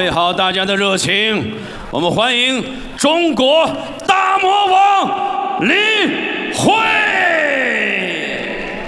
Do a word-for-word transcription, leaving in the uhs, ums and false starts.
备好大家的热情，我们欢迎中国大魔王李